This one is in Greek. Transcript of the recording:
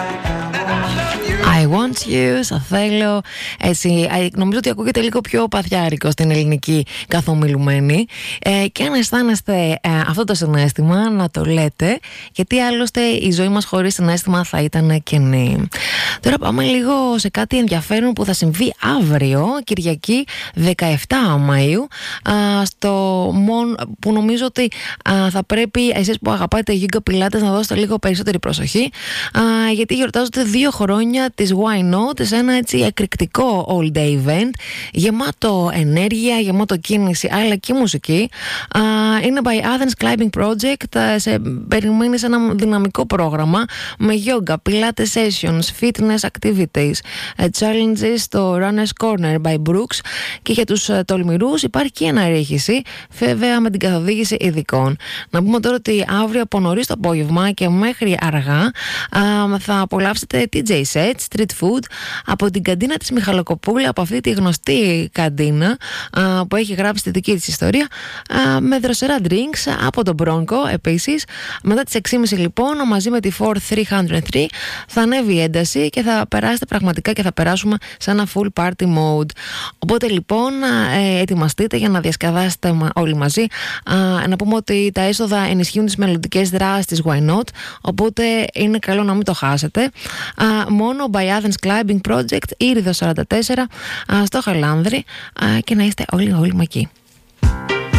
I want you, σα θέλω. Έτσι, νομίζω ότι ακούγεται λίγο πιο παθιάρικο στην ελληνική καθομιλουμένη. Και αν αισθάνεστε αυτό το συναίσθημα, να το λέτε, γιατί άλλωστε η ζωή μας χωρίς συναίσθημα θα ήταν κενή. Τώρα πάμε λίγο σε κάτι ενδιαφέρον που θα συμβεί αύριο, Κυριακή 17 Μαΐου, που νομίζω ότι θα πρέπει εσείς που αγαπάτε Yoga Pilates να δώσετε λίγο περισσότερη προσοχή, γιατί γιορτάζονται 2 χρόνια της Why Not, σε ένα έτσι εκρηκτικό all day event, γεμάτο ενέργεια, γεμάτο κίνηση αλλά και μουσική. Είναι by Athens Climbing Project. Σε περιμένει σε ένα δυναμικό πρόγραμμα με yoga, pilates sessions, fitness activities, challenges στο Runner's Corner by Brooks, και για τους τολμηρούς υπάρχει και αναρρίχηση, βέβαια με την καθοδήγηση ειδικών. Να πούμε τώρα ότι αύριο από νωρίς το απόγευμα και μέχρι αργά θα απολαύσετε DJ sets, street food από την καντίνα της Μιχαλοκοπούλη, από αυτή τη γνωστή καντίνα που έχει γράψει τη δική της ιστορία, με δροσερά drinks από τον Bronco. Επίσης μετά τις 6.30 λοιπόν, μαζί με τη Ford 303 θα ανέβει η ένταση και θα περάσετε πραγματικά και θα περάσουμε σε ένα full party mode. Οπότε λοιπόν ετοιμαστείτε για να διασκεδάσετε όλοι μαζί. Να πούμε ότι τα έσοδα ενισχύουν τις μελλοντικές δράσεις της Why Not, οπότε είναι καλό να μην το χάσετε. Μόνο by Athens Climbing Project, Ήριδο 44, στο Χαλάνδρη, και να είστε όλοι εκεί.